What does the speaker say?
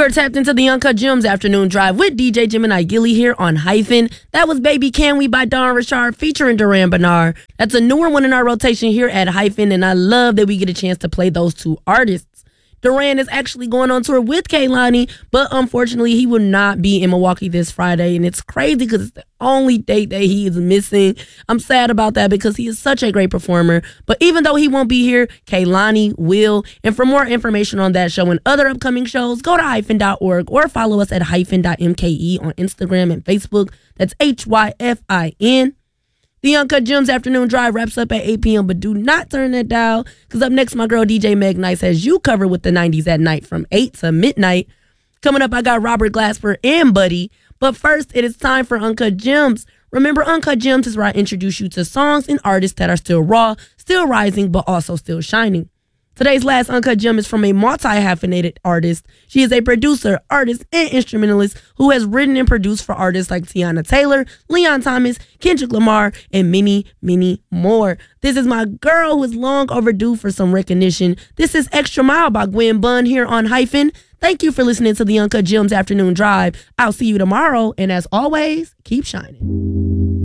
You're tapped into the Uncut Gems Afternoon Drive with DJ Gemini Gilly here on Hyphen. That was Baby Can We by Dawn Richard featuring Duran Bernard. That's a newer one in our rotation here at Hyphen, and I love that we get a chance to play those two artists. Duran is actually going on tour with Kehlani, but unfortunately he will not be in Milwaukee this Friday, and it's crazy because it's the only date that he is missing. I'm sad about that because he is such a great performer, but even though he won't be here, Kehlani will. And for more information on that show and other upcoming shows, go to hyphen.org or follow us at hyphen.mke on Instagram and Facebook. That's HYFIN. The Uncut Gems Afternoon Drive wraps up at 8 p.m., but do not turn that dial, because up next, my girl DJ Meg Nice has you covered with the 90s at night from 8 to midnight. Coming up, I got Robert Glasper and Buddy. But first, it is time for Uncut Gems. Remember, Uncut Gems is where I introduce you to songs and artists that are still raw, still rising, but also still shining. Today's last Uncut Gem is from a multi-hyphenated artist. She is a producer, artist, and instrumentalist who has written and produced for artists like Tiana Taylor, Leon Thomas, Kendrick Lamar, and many, many more. This is my girl who is long overdue for some recognition. This is Extra Mile by Gwen Bunn here on Hyphen. Thank you for listening to the Uncut Gems Afternoon Drive. I'll see you tomorrow, and as always, keep shining.